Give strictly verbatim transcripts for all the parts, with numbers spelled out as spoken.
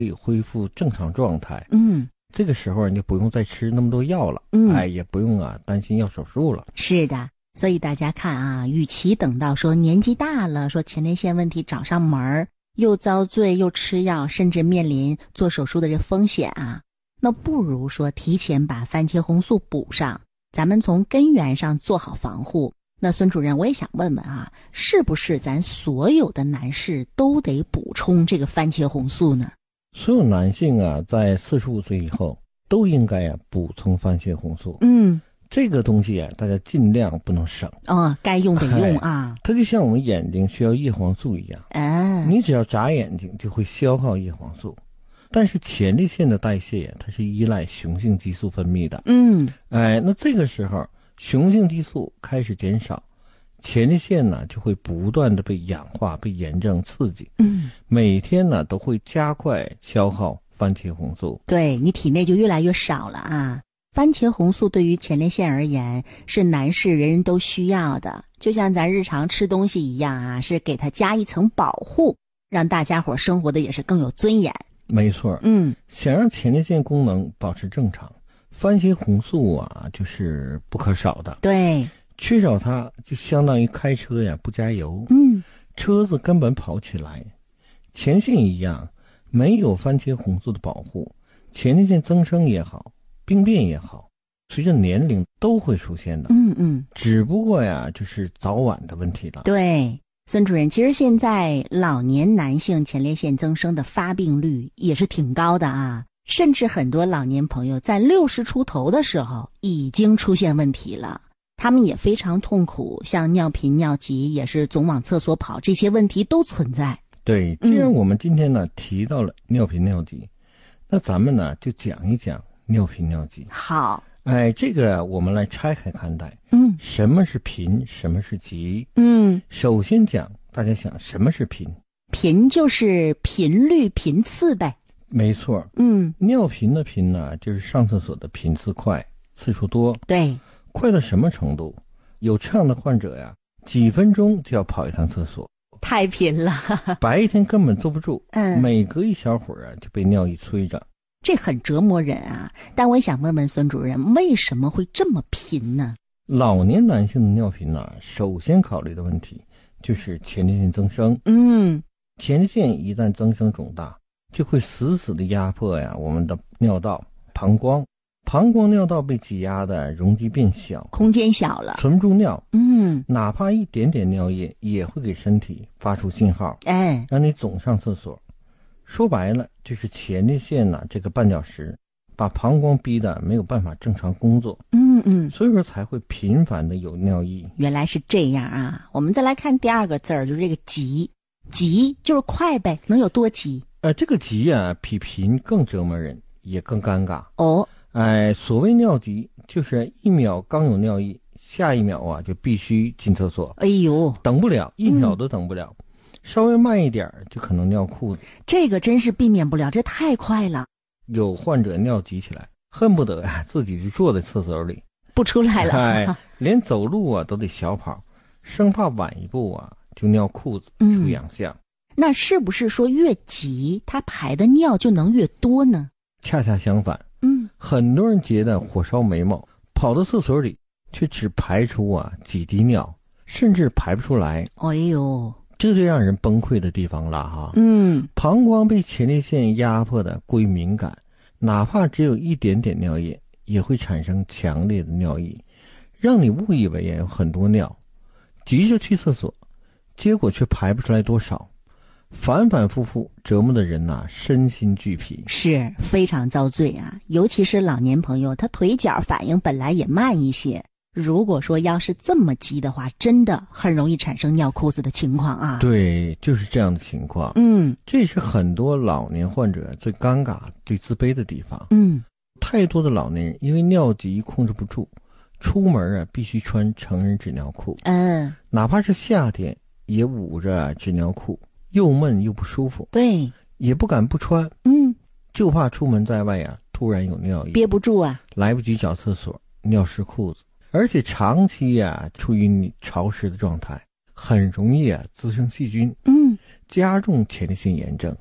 可以恢复正常状态。 嗯， 这个时候你就不用再吃那么多药了， 嗯， 哎，也不用啊担心要手术了。 是的，所以大家看啊，与其等到说年纪大了，说前列腺问题找上门儿，又遭罪又吃药，甚至面临做手术的这风险啊，那不如说提前把番茄红素补上，咱们从根源上做好防护。那孙主任，我也想问问啊，是不是咱所有的男士都得补充这个番茄红素呢？ 所有男性啊，在四十五岁以后都应该啊补充番茄红素。 嗯， 这个东西啊，大家尽量不能省。 哦，该用得用啊。 它就像我们眼睛需要叶黄素一样， 啊， 你只要眨眼睛就会消耗叶黄素。但是前列腺的代谢它是依赖雄性激素分泌的。 嗯， 哎，那这个时候雄性激素开始减少，前列腺呢就会不断的被氧化、被炎症刺激。 嗯， 每天呢都会加快消耗番茄红素。 对，你体内就越来越少了啊。番茄红素对于前列腺而言是男士人人都需要的，就像咱日常吃东西一样啊，是给它加一层保护，让大家伙生活的也是更有尊严。 没错， 嗯， 想让前列腺功能保持正常，番茄红素啊就是不可少的。 对， 缺少它就相当于开车呀不加油， 嗯， 车子根本跑不起来。前列腺一样，没有番茄红素的保护，前列腺增生也好，病变也好，随着年龄都会出现的。 嗯嗯， 只不过呀就是早晚的问题了。 对，孙主任，其实现在老年男性前列腺增生的发病率也是挺高的啊，甚至很多老年朋友在六十出头的时候已经出现问题了，他们也非常痛苦，像尿频尿急也是总往厕所跑，这些问题都存在。 对，既然我们今天呢、嗯、提到了尿频尿急，那咱们呢就讲一讲尿频尿急。 好， 哎，这个我们来拆开看待。 嗯， 什么是频，什么是急？ 嗯， 首先讲，大家想什么是频？ 频就是频率频次呗。 没错。 嗯， 尿频的频呢，就是上厕所的频次快，次数多。 对， 快到什么程度？有这样的患者呀，几分钟就要跑一趟厕所， 太频了， 白天根本坐不住。 嗯， 每隔一小会儿啊，就被尿意催着。 这很折磨人啊。但我想问问孙主任，为什么会这么频呢？ 老年男性的尿频呢，首先考虑的问题就是前列腺增生。 嗯， 前列腺一旦增生肿大，就会死死的压迫呀我们的尿道、膀胱。膀胱尿道被挤压的容积变小， 空间小了， 存不住尿。 嗯， 哪怕一点点尿液也会给身体发出信号， 哎， 让你总上厕所。说白了就是前列腺呐、啊、这个绊脚石把膀胱逼得没有办法正常工作。 嗯嗯， 所以说才会频繁的有尿意。 原来是这样啊。我们再来看第二个字儿，就是这个急。急就是快呗，能有多急？ 呃，这个急啊比频更折磨人，也更尴尬。 哦， 哎，所谓尿急，就是一秒刚有尿意，下一秒啊就必须进厕所。 哎呦， 等不了，一秒都等不了。嗯、稍微慢一点就可能尿裤子。 这个真是避免不了，这太快了。 有患者尿急起来，恨不得啊自己就坐在厕所里不出来了， 哎，连走路啊都得小跑，生怕晚一步啊就尿裤子出洋相。 嗯，那是不是说越急，他排的尿就能越多呢？ 恰恰相反。 嗯， 很多人觉得火烧眉毛，跑到厕所里却只排出啊几滴尿，甚至排不出来。 哎呦， 这就让人崩溃的地方了哈。 嗯， 膀胱被前列腺压迫的过于敏感，哪怕只有一点点尿液，也会产生强烈的尿意，让你误以为有很多尿，急着去厕所，结果却排不出来多少。反反复复折磨的人呐、啊，身心俱疲， 是非常遭罪啊！尤其是老年朋友，他腿脚反应本来也慢一些，如果说要是这么急的话，真的很容易产生尿裤子的情况啊。 对，就是这样的情况。 嗯， 这是很多老年患者最尴尬、最自卑的地方。 嗯， 太多的老年人因为尿急控制不住，出门啊必须穿成人纸尿裤。 嗯， 哪怕是夏天也捂着纸尿裤。又闷又不舒服， 对， 也不敢不穿， 嗯， 就怕出门在外呀、啊，突然有尿意， 憋不住啊， 来不及找厕所，尿湿裤子，而且长期呀、啊、处于你潮湿的状态，很容易啊滋生细菌， 嗯， 加重前列腺炎症，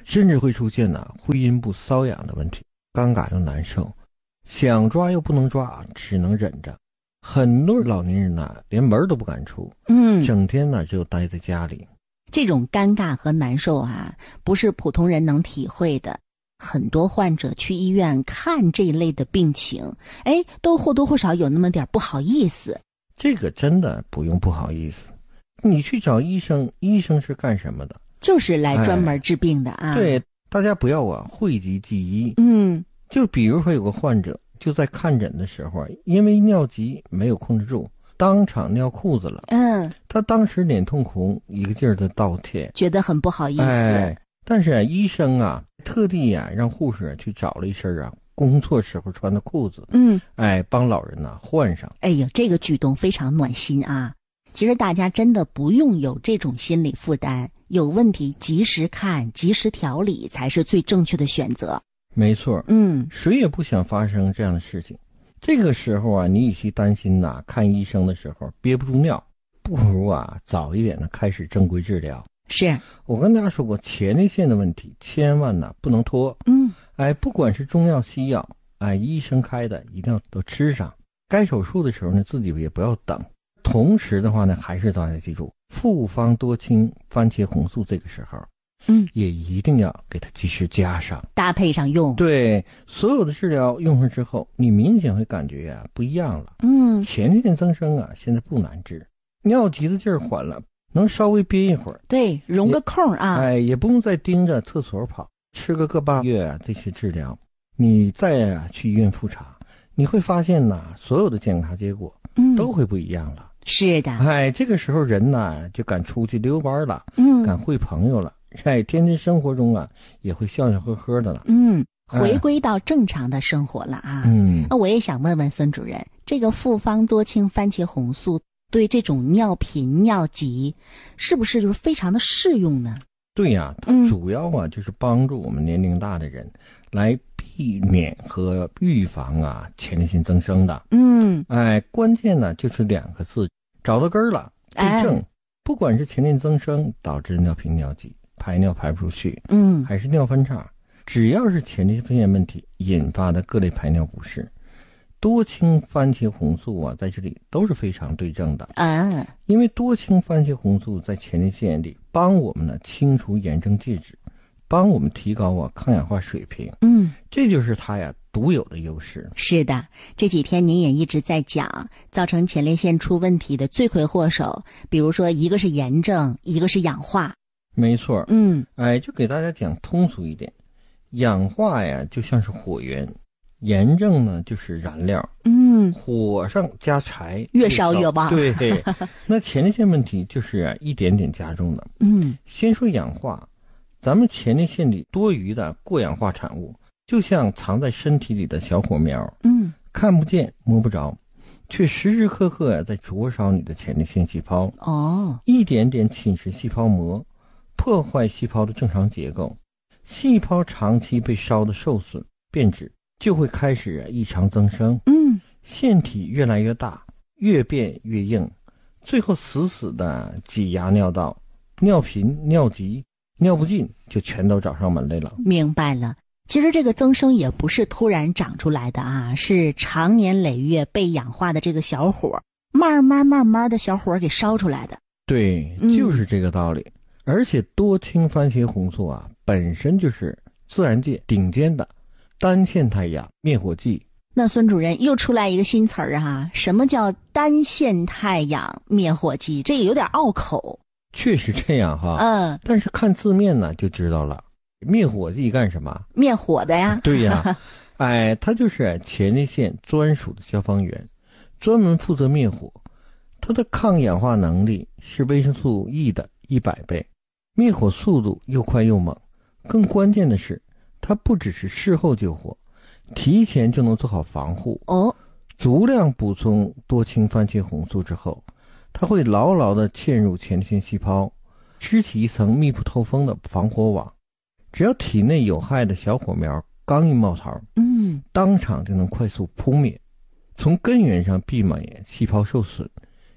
甚至会出现呢、啊、会阴部瘙痒的问题，尴尬又难受，想抓又不能抓，只能忍着。很多老年人呢、啊、连门都不敢出， 嗯， 整天呢只有待在家里。 这种尴尬和难受啊，不是普通人能体会的。很多患者去医院看这一类的病情，哎，都或多或少有那么点不好意思。 这个真的不用不好意思，你去找医生，医生是干什么的？ 就是来专门治病的啊。 哎、对，大家不要啊讳疾忌医。 嗯， 就比如说有个患者就在看诊的时候，因为尿急没有控制住，当场尿裤子了。 嗯， 他当时脸通红，一个劲儿的道歉， 觉得很不好意思。 哎，但是啊，医生啊特地啊让护士去找了一身啊工作时候穿的裤子， 嗯， 哎，帮老人呐换上。 哎呦，这个举动非常暖心啊！其实大家真的不用有这种心理负担，有问题及时看，及时调理才是最正确的选择。 没错， 嗯， 谁也不想发生这样的事情。这个时候啊，你与其担心呐、啊，看医生的时候憋不住尿，不如啊早一点的开始正规治疗。 是我跟大家说过，前列腺的问题千万呐不能拖。 嗯， 哎，不管是中药西药，哎，医生开的一定要都吃上。该手术的时候呢，自己也不要等。同时的话呢，还是大家记住，复方多清番茄红素这个时候， 嗯， 也一定要给它及时加上， 搭配上用。 对，所有的治疗用上之后，你明显会感觉呀、啊、不一样了。 嗯， 前列腺增生啊，现在不难治，尿急的劲儿缓了，能稍微憋一会儿， 对，容个空啊， 哎，也不用再盯着厕所跑，吃个个把月啊，这些治疗，你再啊去医院复查，你会发现呐、啊，所有的检查结果嗯， 都会不一样了。 是的， 哎，这个时候人呐就敢出去溜弯了， 嗯， 敢会朋友了，哎，天天生活中啊也会笑笑呵呵的了， 嗯，回归到正常的生活了啊。 嗯， 那我也想问问孙主任，这个复方多清番茄红素对这种尿频尿急是不是就是非常的适用呢？ 对呀、啊，它嗯主要啊就是帮助我们年龄大的人来避免和预防啊前列腺增生的。 嗯， 哎，关键呢就是两个字，找到根儿了，对症。 哎、 不管是前列腺增生导致尿频尿急、排尿排不出去， 嗯， 还是尿分叉，只要是前列腺问题引发的各类排尿不适，多清番茄红素啊在这里都是非常对症的。 啊， 因为多清番茄红素在前列腺里帮我们呢清除炎症介质，帮我们提高啊抗氧化水平， 嗯， 这就是它呀独有的优势。 是的，这几天您也一直在讲，造成前列腺出问题的罪魁祸首，比如说一个是炎症，一个是氧化。 没错， 嗯， 哎，就给大家讲通俗一点，氧化呀就像是火源，炎症呢就是燃料， 嗯， 火上加柴， 越烧越旺。 对，那前列腺问题就是啊一点点加重的。 嗯， 先说氧化，咱们前列腺里多余的过氧化产物，就像藏在身体里的小火苗， 嗯， 看不见摸不着，却时时刻刻呀在灼烧你的前列腺细胞， 哦， 一点点侵蚀细胞膜，破坏细胞的正常结构。细胞长期被烧得受损变质，就会开始异常增生， 嗯， 腺体越来越大，越变越硬，最后死死的挤压尿道，尿频尿急尿不尽就全都找上门来了。 明白了。其实这个增生也不是突然长出来的啊，是长年累月被氧化的这个小火，慢慢慢慢的小火给烧出来的。 对， 嗯就是这个道理。而且多清番茄红素啊，本身就是自然界顶尖的单腺态氧灭火剂。 那孙主任又出来一个新词儿啊，什么叫单腺态氧灭火剂？这个有点拗口。 确实这样哈， 嗯， 但是看字面呢就知道了，灭火剂干什么？ 灭火的呀。 对呀，哎，它就是前列腺专属的消防员，专门负责灭火。它的抗氧化能力是维生素 E 的一百倍，灭火速度又快又猛。更关键的是，它不只是事后救火，提前就能做好防护。 哦， 足量补充多清番茄红素之后，它会牢牢地嵌入前列腺细胞，织起一层密不透风的防火网。只要体内有害的小火苗刚一冒头， 嗯， 当场就能快速扑灭，从根源上避免细胞受损，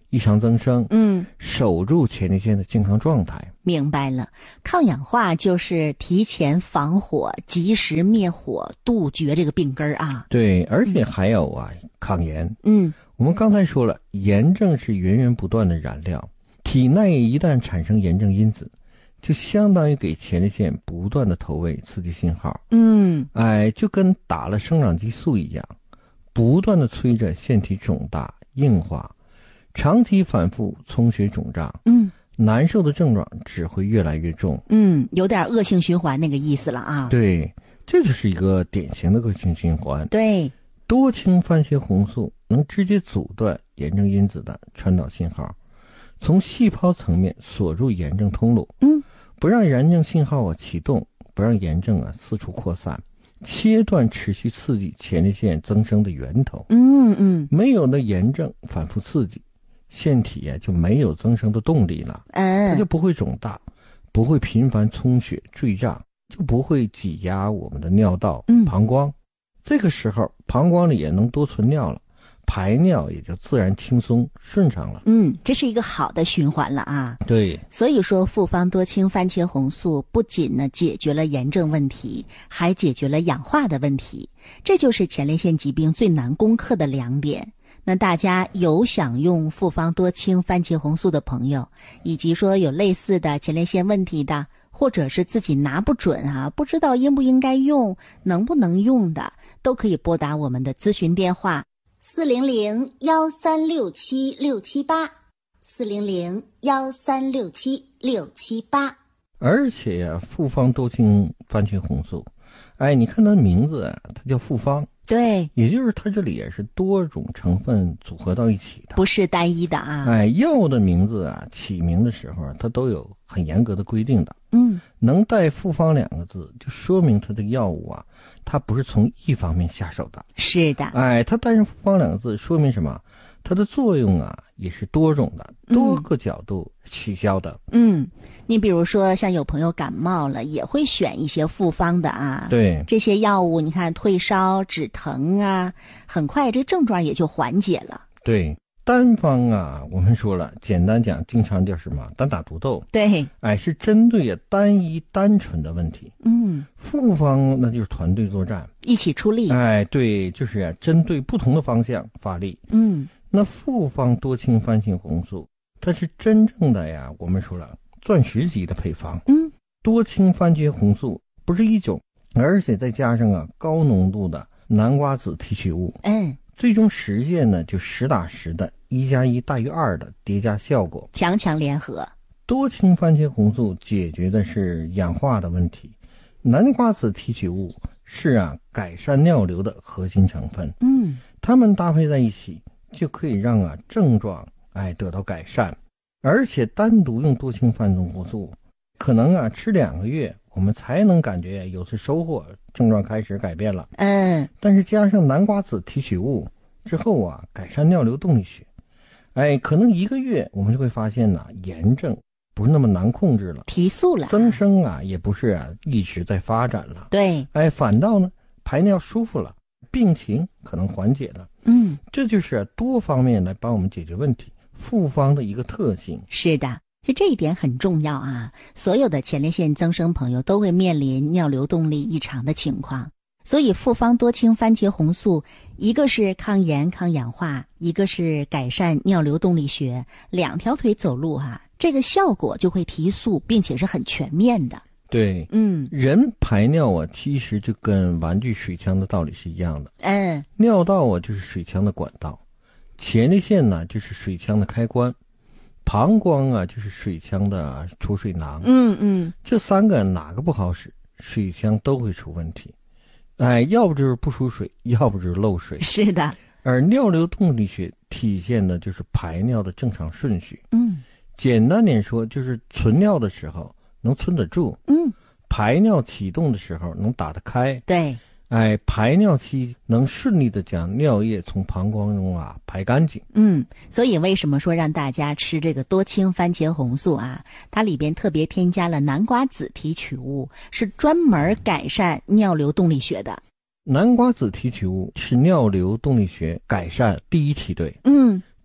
异常增生， 嗯， 守住前列腺的健康状态。 明白了，抗氧化就是提前防火，及时灭火，杜绝这个病根儿啊。 对，而且还有啊，抗炎。 嗯， 我们刚才说了，炎症是源源不断的燃料，体内一旦产生炎症因子，就相当于给前列腺不断的投喂刺激信号。 嗯， 哎，就跟打了生长激素一样，不断的催着腺体肿大硬化，长期反复充血肿胀， 嗯， 难受的症状只会越来越重。 嗯，有点恶性循环那个意思了啊。 对，这就是一个典型的恶性循环。 对， 多氢番茄红素能直接阻断炎症因子的传导信号，从细胞层面锁住炎症通路， 嗯， 不让炎症信号啊启动，不让炎症啊四处扩散，切断持续刺激前列腺增生的源头。 嗯嗯， 没有了炎症反复刺激，腺体啊就没有增生的动力了， 嗯， 它就不会肿大，不会频繁充血坠胀，就不会挤压我们的尿道、 嗯膀胱。这个时候膀胱里也能多存尿了，排尿也就自然轻松顺畅了。 嗯，这是一个好的循环了啊。 对， 所以说复方多氢番茄红素不仅呢解决了炎症问题，还解决了氧化的问题，这就是前列腺疾病最难攻克的两点。那大家有想用复方多氢番茄红素的朋友，以及说有类似的前列腺问题的，或者是自己拿不准啊，不知道应不应该用，能不能用的，都可以拨打我们的咨询电话四零零幺三六七六七八，四零零幺三六七六七八。 而且呀、啊，复方多氢番茄红素，哎，你看它的名字啊，它叫复方。 对， 也就是它这里也是多种成分组合到一起的， 不是单一的啊。 哎，药的名字啊，起名的时候它都有很严格的规定的。 嗯， 能带复方两个字，就说明它的药物啊，它不是从一方面下手的。 是的， 哎，它带上复方两个字，说明什么？它的作用啊，也是多种的，多个角度取消的。 嗯，你比如说像有朋友感冒了，也会选一些复方的啊。 对， 这些药物你看退烧止疼啊，很快这症状也就缓解了。 对，单方啊，我们说了，简单讲，经常叫什么单打独斗。 对， 哎，是针对单一单纯的问题。 嗯， 复方那就是团队作战， 一起出力。 哎，对，就是啊，针对不同的方向发力。 嗯， 那复方多氢番茄红素，它是真正的呀，我们说了，钻石级的配方。 嗯， 多氢番茄红素不是一种，而且再加上啊高浓度的南瓜子提取物， 嗯， 最终实现呢就实打实的一加一大于二的叠加效果， 强强联合。 多氢番茄红素解决的是氧化的问题，南瓜子提取物是啊改善尿流的核心成分。 嗯， 它们搭配在一起，就可以让啊症状哎得到改善。而且单独用多氢番茄红素，可能啊吃两个月，我们才能感觉有次收获，症状开始改变了。 嗯， 但是加上南瓜子提取物之后啊，改善尿流动力学，哎，可能一个月我们就会发现呢、啊，炎症不是那么难控制了， 提速了， 增生啊也不是啊一直在发展了。 对， 哎，反倒呢排尿舒服了，病情可能缓解了。 嗯， 这就是多方面来帮我们解决问题，复方的一个特性。 是的，就这一点很重要啊。所有的前列腺增生朋友都会面临尿流动力异常的情况，所以复方多氢番茄红素，一个是抗炎抗氧化，一个是改善尿流动力学，两条腿走路啊，这个效果就会提速，并且是很全面的。 对， 嗯， 人排尿啊，其实就跟玩具水枪的道理是一样的。 嗯， 尿道啊就是水枪的管道，前列腺呢就是水枪的开关，膀胱啊就是水枪的储水囊。 嗯嗯， 这三个哪个不好使，水枪都会出问题。哎，要不就是不输水，要不就是漏水。 是的。 而尿流动力学体现的就是排尿的正常顺序。 嗯， 简单点说，就是存尿的时候能存得住， 嗯， 排尿启动的时候能打得开。 对， 哎，排尿期能顺利的将尿液从膀胱中啊排干净。 嗯，所以为什么说让大家吃这个多氢番茄红素啊？它里边特别添加了南瓜子提取物，是专门改善尿流动力学的。 南瓜子提取物是尿流动力学改善第一梯队。 嗯，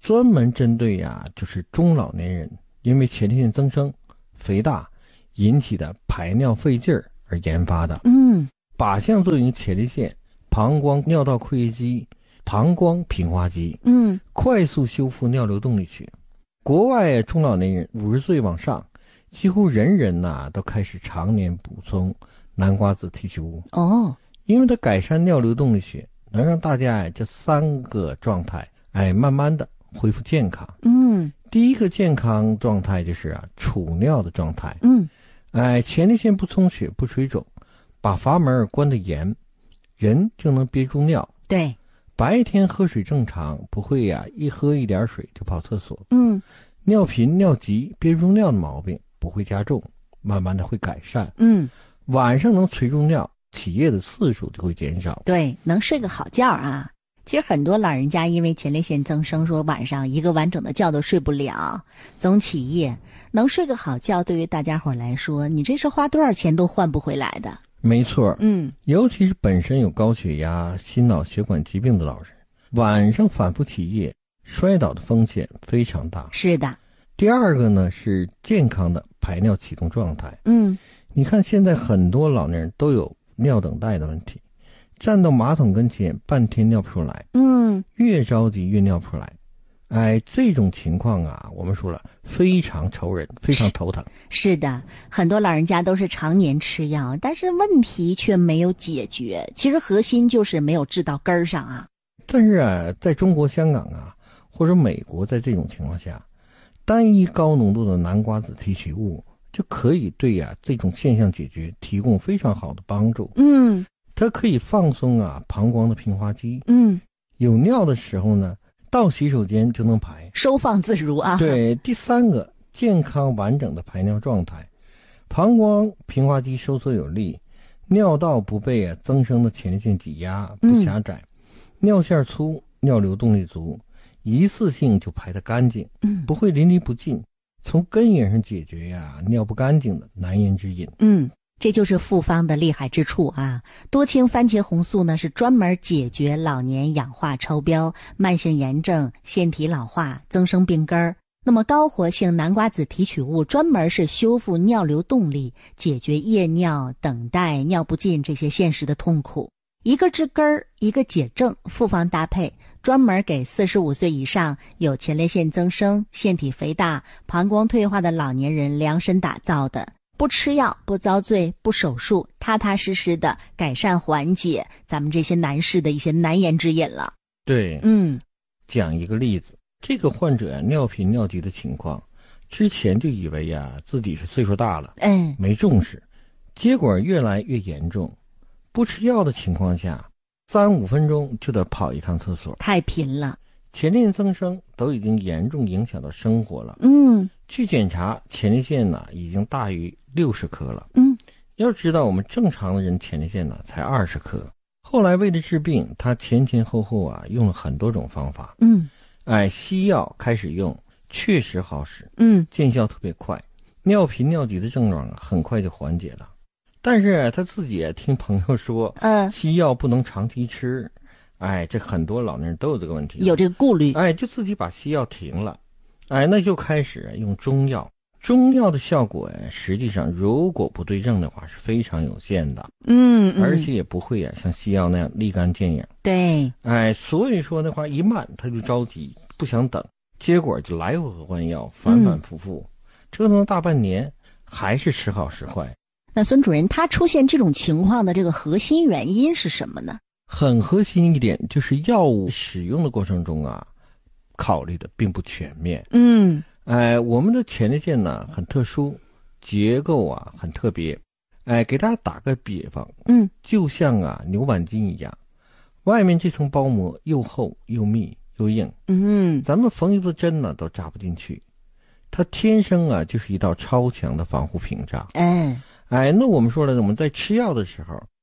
专门针对呀、啊，就是中老年人因为前列腺增生、肥大引起的排尿费劲儿而研发的。 嗯， 靶向作用前列腺、膀胱尿道括约肌、膀胱平滑肌， 嗯， 快速修复尿流动力学。国外中老年人五十岁往上，几乎人人呐、啊、都开始常年补充南瓜子提取物。 哦， 因为它改善尿流动力学，能让大家哎这三个状态哎慢慢的恢复健康。 嗯， 第一个健康状态就是啊储尿的状态。 嗯， 哎，前列腺不充血不水肿，把阀门关得严，人就能憋住尿。 对， 白天喝水正常，不会呀、啊、一喝一点水就跑厕所。 嗯， 尿频尿急憋不住尿的毛病不会加重，慢慢的会改善。 嗯， 晚上能垂住尿，起夜的次数就会减少。 对，能睡个好觉啊。其实很多老人家因为前列腺增生，说晚上一个完整的觉都睡不了，总起夜。能睡个好觉，对于大家伙来说，你这是花多少钱都换不回来的。 没错， 嗯， 尤其是本身有高血压、心脑血管疾病的老人，晚上反复起夜，摔倒的风险非常大。 是的。 第二个呢是健康的排尿启动状态。 嗯， 你看现在很多老年人都有尿等待的问题，站到马桶跟前半天尿不出来， 嗯， 越着急越尿不出来。哎，这种情况啊，我们说了非常愁人，非常头疼。 是的，很多老人家都是常年吃药，但是问题却没有解决。其实核心就是没有治到根儿上啊。 但是啊，在中国香港啊或者美国，在这种情况下，单一高浓度的南瓜子提取物就可以对呀、啊、这种现象解决提供非常好的帮助。 嗯， 它可以放松啊膀胱的平滑肌。 嗯， 有尿的时候呢，到洗手间就能排， 收放自如啊。 对，第三个健康完整的排尿状态，膀胱平滑肌收缩有力，尿道不被啊增生的前列腺挤压，不狭窄，嗯、尿线粗，尿流动力足，一次性就排得干净， 嗯， 不会淋漓不尽，从根源上解决呀、啊、尿不干净的难言之隐。 嗯，这就是复方的厉害之处啊！多氢番茄红素呢是专门解决老年氧化超标、慢性炎症、腺体老化、增生病根儿。那么高活性南瓜子提取物专门是修复尿流动力，解决夜尿、等待、尿不尽这些现实的痛苦。一个治根儿，一个解症，复方搭配，专门给四十五岁以上有前列腺增生、腺体肥大、膀胱退化的老年人量身打造的。不吃药，不遭罪，不手术，踏踏实实的改善缓解咱们这些男士的一些难言之隐了。 对， 嗯， 讲一个例子，这个患者啊尿频尿急的情况，之前就以为呀、啊、自己是岁数大了， 嗯， 没重视，结果越来越严重。不吃药的情况下，三五分钟就得跑一趟厕所， 太频了， 前列腺增生都已经严重影响到生活了。 嗯， 去检查前列腺呢已经大于六十克了。 嗯， 要知道我们正常的人前列腺呢才二十克。后来为了治病，他前前后后啊用了很多种方法。 嗯， 哎，西药开始用，确实好使， 嗯， 见效特别快，尿频尿急的症状啊很快就缓解了。但是他自己也听朋友说， 嗯， 西药不能长期吃，哎，这很多老年人都有这个问题， 有这个顾虑， 哎，就自己把西药停了，哎，那就开始用中药。中药的效果呀，实际上如果不对症的话是非常有限的， 嗯，嗯而且也不会啊像西药那样立竿见影。 对， 哎，所以说的话一慢他就着急，不想等，结果就来回换药，反反复复，嗯、折腾了大半年，还是时好时坏。 那孙主任，他出现这种情况的这个核心原因是什么呢？ 很核心一点就是药物使用的过程中啊，考虑的并不全面。 嗯， 哎，我们的前列腺呢很特殊，结构啊很特别。哎，给大家打个比方， 嗯， 就像啊牛板筋一样，外面这层包膜又厚又密又硬， 嗯， 咱们缝一副针呢都扎不进去，它天生啊就是一道超强的防护屏障。 嗯。 哎，那我们说了，我们在吃药的时候，